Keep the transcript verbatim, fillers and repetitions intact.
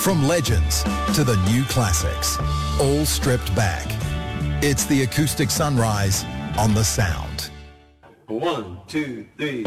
From legends to the new classics, all stripped back. It's the acoustic sunrise on The Sound. One, two, three.